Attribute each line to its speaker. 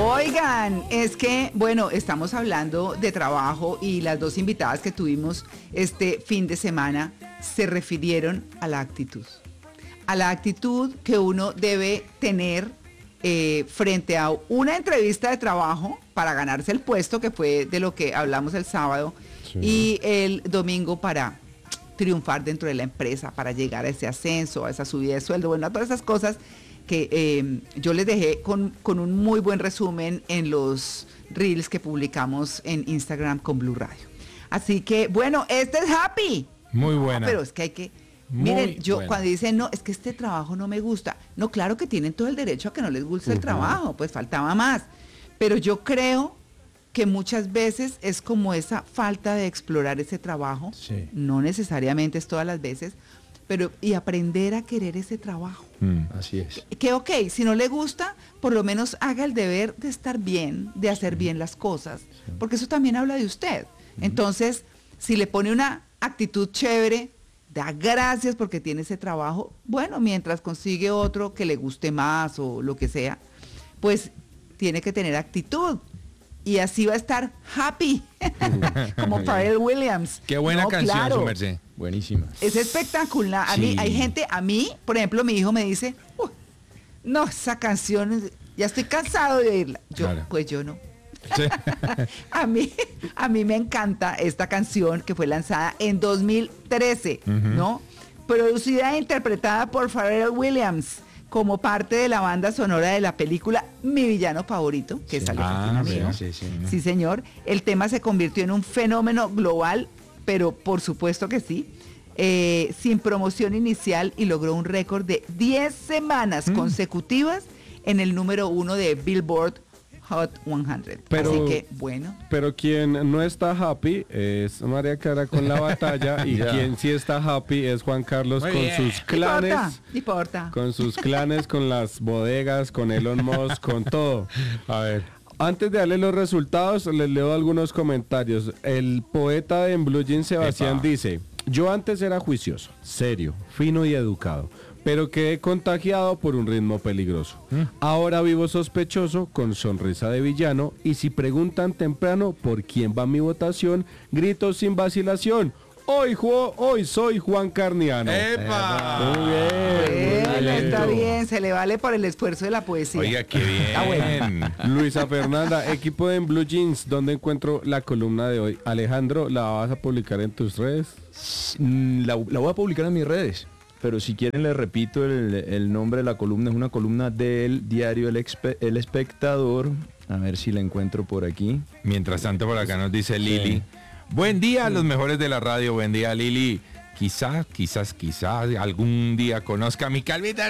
Speaker 1: Oigan, es que, bueno, estamos hablando de trabajo y las dos invitadas que tuvimos este fin de semana se refirieron a la actitud. A la actitud que uno debe tener frente a una entrevista de trabajo para ganarse el puesto, que fue de lo que hablamos el sábado, sí, y el domingo para triunfar dentro de la empresa, para llegar a ese ascenso, a esa subida de sueldo, bueno, a todas esas cosas que yo les dejé con un muy buen resumen en los reels que publicamos en Instagram con Blue Radio. Así que, bueno, este es Happy.
Speaker 2: Muy buena.
Speaker 1: Pero es que hay que... Miren, yo cuando dicen, no, es que este trabajo no me gusta. No, claro que tienen todo el derecho a que no les guste el trabajo, pues faltaba más. Pero yo creo que muchas veces es como esa falta de explorar ese trabajo. Sí. No necesariamente es todas las veces, pero y aprender a querer ese trabajo.
Speaker 3: Así es.
Speaker 1: Que ok, si no le gusta, por lo menos haga el deber de estar bien, de hacer bien las cosas, porque eso también habla de usted. Entonces, si le pone una actitud chévere, da gracias porque tiene ese trabajo, bueno, mientras consigue otro que le guste más o lo que sea, pues tiene que tener actitud. Y así va a estar happy, como Pharrell Williams.
Speaker 2: Qué buena canción, su merced.
Speaker 3: Buenísima.
Speaker 1: Es espectacular. A mí, hay gente, por ejemplo, mi hijo me dice, no, esa canción, ya estoy cansado de oírla. Yo, claro. Pues yo no. Sí. a mí me encanta esta canción que fue lanzada en 2013, ¿no? Producida e interpretada por Pharrell Williams como parte de la banda sonora de la película Mi Villano Favorito, que salió sí, señor. El tema se convirtió en un fenómeno global, pero por supuesto que sí, sin promoción inicial, y logró un récord de 10 semanas consecutivas en el número 1 de Billboard Hot 100.
Speaker 3: Pero,
Speaker 1: así que, bueno.
Speaker 3: Pero quien no está happy es María Clara con la batalla y quien sí está happy es Juan Carlos con sus clanes.
Speaker 1: No importa.
Speaker 3: Con sus clanes, con las bodegas, con Elon Musk, con todo. A ver. Antes de darle los resultados, les leo algunos comentarios. El poeta de En Blue Jeans, Sebastián, dice: yo antes era juicioso, serio, fino y educado, pero quedé contagiado por un ritmo peligroso. Ahora vivo sospechoso, con sonrisa de villano, y si preguntan temprano por quién va mi votación, grito sin vacilación: hoy soy Juan Carniano.
Speaker 2: ¡Epa!
Speaker 3: Muy bien.
Speaker 1: Bueno, está bien, se le vale por el esfuerzo de la poesía.
Speaker 2: Oiga, qué bien.
Speaker 1: Está bueno.
Speaker 3: Luisa Fernanda, equipo de En Blue Jeans, ¿dónde encuentro la columna de hoy? Alejandro, ¿la vas a publicar en tus redes?
Speaker 4: La voy a publicar en mis redes. Pero si quieren les repito el nombre de la columna. Es una columna del diario El Espectador. A ver si la encuentro por aquí.
Speaker 2: Mientras tanto, por acá nos dice Lili. Buen día a los mejores de la radio. Buen día, Lili. Quizás algún día conozca a mi Calvita.